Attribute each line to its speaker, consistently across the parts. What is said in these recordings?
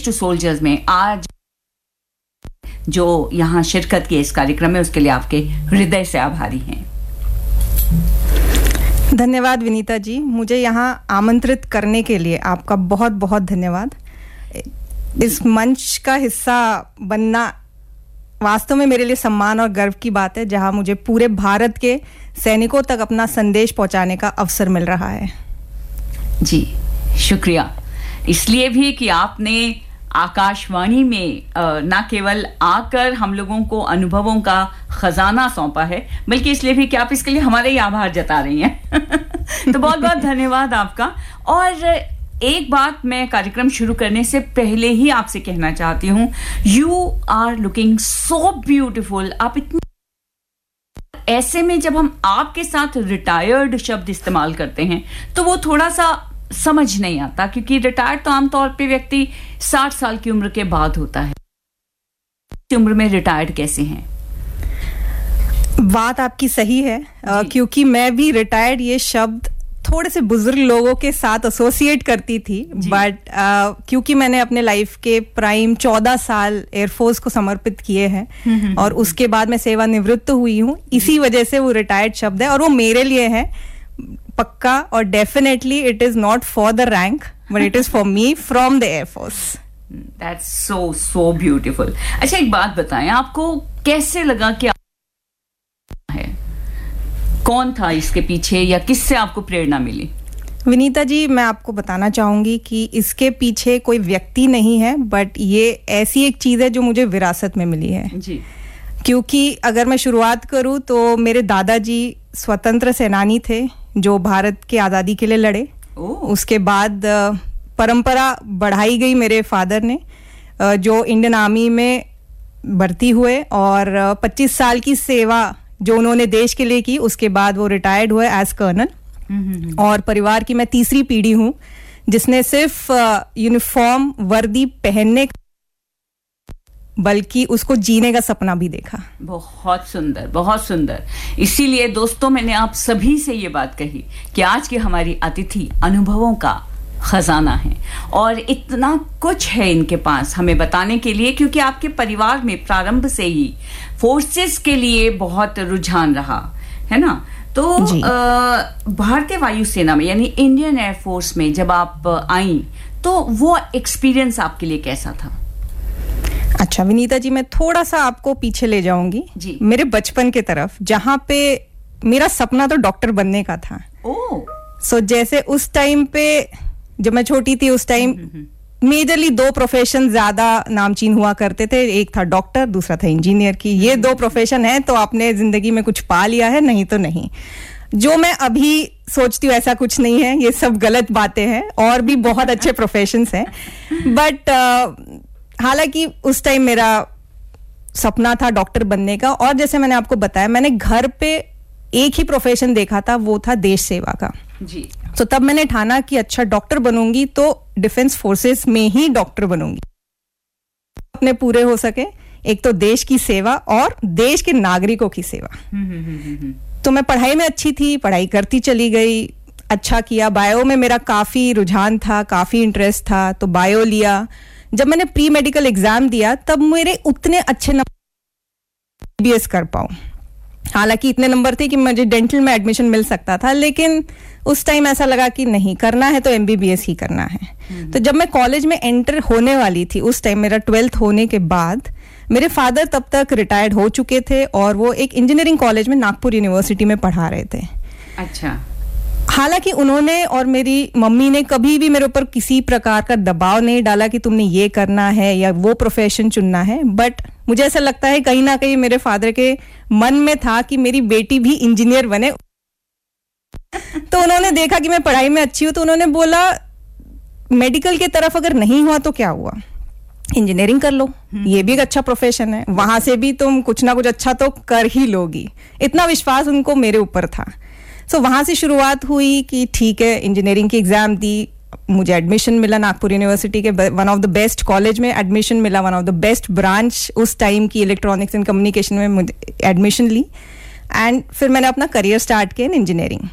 Speaker 1: To soldiers में आज जो यहाँ शिरकत की इस कार्यक्रम में, उसके लिए आपके हृदय से आभारी हैं।
Speaker 2: धन्यवाद विनीता जी, मुझे यहाँ आमंत्रित करने के लिए आपका बहुत बहुत धन्यवाद। इस मंच का हिस्सा बनना वास्तव में मेरे लिए सम्मान और गर्व की बात है, जहाँ मुझे पूरे भारत के सैनिकों तक अपना संदेश पहुँचाने का अवसर मिल रहा है।
Speaker 1: जी शुक्रिया, इसलिए भी कि आपने आकाशवाणी में न केवल आकर हम लोगों को अनुभवों का खजाना सौंपा है, बल्कि इसलिए भी कि आप इसके लिए हमारे ही आभार जता रही हैं। तो बहुत बहुत धन्यवाद आपका। और एक बात मैं कार्यक्रम शुरू करने से पहले ही आपसे कहना चाहती हूँ, you are looking so beautiful. आप इतनी, ऐसे में जब हम आपके साथ रिटायर्ड शब्द इस्तेमाल करते हैं तो वो थोड़ा सा समझ नहीं आता, क्योंकि रिटायर्ड तो आमतौर पे व्यक्ति 60 साल की उम्र के बाद होता है। इस उम्र में रिटायर्ड कैसे हैं?
Speaker 2: बात आपकी सही है, क्योंकि मैं भी रिटायर्ड ये शब्द थोड़े से बुजुर्ग लोगों के साथ एसोसिएट करती थी, बट क्योंकि मैंने अपने लाइफ के प्राइम 14 साल एयरफोर्स को समर्पित किए हैं और उसके बाद मैं सेवानिवृत्त हुई हूँ, इसी वजह से वो रिटायर्ड शब्द है और वो मेरे लिए है पक्का। और definitely it is not for the rank, but it is for me from the air force.
Speaker 1: That's so so beautiful. अच्छा, एक बात बताएं, आपको कैसे लगा कि है, कौन था इसके पीछे या किससे आपको प्रेरणा मिली?
Speaker 2: विनीता जी, मैं आपको बताना चाहूंगी कि इसके पीछे कोई व्यक्ति नहीं है, बट ये ऐसी एक चीज है जो मुझे विरासत में मिली है
Speaker 1: जी।
Speaker 2: क्योंकि अगर मैं शुरुआत करूं तो मेरे दादाजी स्वतंत्र सेनानी थे जो भारत की आज़ादी के लिए लड़े। उसके बाद परंपरा बढ़ाई गई मेरे फादर ने, जो इंडियन आर्मी में भर्ती हुए और 25 साल की सेवा जो उन्होंने देश के लिए की, उसके बाद वो रिटायर्ड हुए एज कर्नल। और परिवार की मैं तीसरी पीढ़ी हूँ जिसने सिर्फ यूनिफॉर्म वर्दी पहनने बल्कि उसको जीने का सपना भी देखा।
Speaker 1: बहुत सुंदर, बहुत सुंदर। इसीलिए दोस्तों, मैंने आप सभी से ये बात कही कि आज की हमारी अतिथि अनुभवों का खजाना है और इतना कुछ है इनके पास हमें बताने के लिए, क्योंकि आपके परिवार में प्रारंभ से ही फोर्सेस के लिए बहुत रुझान रहा है ना। तो भारतीय वायुसेना में यानी इंडियन एयरफोर्स में जब आप आई तो वो एक्सपीरियंस आपके लिए कैसा था?
Speaker 2: अच्छा विनीता जी, मैं थोड़ा सा आपको पीछे ले जाऊंगी जी, मेरे बचपन के तरफ, जहां पे मेरा सपना तो डॉक्टर बनने का था। सो जैसे उस टाइम पे जब मैं छोटी थी, उस टाइम मेजरली 2 प्रोफेशन ज्यादा नामचीन हुआ करते थे, एक था डॉक्टर, दूसरा था इंजीनियर की। ये 2 प्रोफेशन है तो आपने जिंदगी में कुछ पा लिया है, नहीं तो नहीं। जो मैं अभी सोचती हूँ ऐसा कुछ नहीं है, ये सब गलत बातें हैं और भी बहुत अच्छे प्रोफेशंस हैं। बट हालांकि उस टाइम मेरा सपना था डॉक्टर बनने का, और जैसे मैंने आपको बताया, मैंने घर पे एक ही प्रोफेशन देखा था, वो था देश सेवा का जी। तो तब मैंने ठाना कि अच्छा डॉक्टर बनूंगी तो डिफेंस फोर्सेस में ही डॉक्टर बनूंगी, अपने पूरे हो सके, एक तो देश की सेवा और देश के नागरिकों की सेवा। तो मैं पढ़ाई में अच्छी थी, पढ़ाई करती चली गई, अच्छा किया। बायो में मेरा काफी रुझान था, काफी इंटरेस्ट था, तो बायो लिया। जब मैंने प्री मेडिकल एग्जाम दिया तब मेरे उतने अच्छे नंबर MBBS कर पाऊं। हालांकि इतने नंबर थे कि मुझे डेंटल में एडमिशन मिल सकता था, लेकिन उस टाइम ऐसा लगा कि नहीं, करना है तो MBBS ही करना है। तो जब मैं कॉलेज में एंटर होने वाली थी, उस टाइम मेरा 12th होने के बाद, मेरे फादर तब तक रिटायर्ड हो चुके थे और वो एक इंजीनियरिंग कॉलेज में नागपुर यूनिवर्सिटी में पढ़ा रहे थे।
Speaker 1: अच्छा।
Speaker 2: हालांकि उन्होंने और मेरी मम्मी ने कभी भी मेरे ऊपर किसी प्रकार का दबाव नहीं डाला कि तुमने ये करना है या वो प्रोफेशन चुनना है, बट मुझे ऐसा लगता है कहीं ना कहीं मेरे फादर के मन में था कि मेरी बेटी भी इंजीनियर बने। तो उन्होंने देखा कि मैं पढ़ाई में अच्छी हूँ, तो उन्होंने बोला मेडिकल की तरफ अगर नहीं हुआ तो क्या हुआ, इंजीनियरिंग कर लो, ये भी एक अच्छा प्रोफेशन है, वहां से भी तुम कुछ ना कुछ अच्छा तो कर ही लोगी। इतना विश्वास उनको मेरे ऊपर था। सो वहां से शुरुआत हुई कि ठीक है, इंजीनियरिंग की एग्जाम दी, मुझे एडमिशन मिला नागपुर यूनिवर्सिटी के one of the best college में एडमिशन मिला, one of the best branch उस टाइम की इलेक्ट्रॉनिक्स एंड कम्युनिकेशन में मुझे एडमिशन ली, एंड फिर मैंने अपना करियर स्टार्ट किया इन इंजीनियरिंग।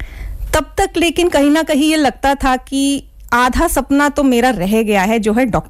Speaker 2: तब तक लेकिन कहीं ना कहीं ये लगता था कि आधा सपना तो मेरा रह गया है, जो है डॉक्टर।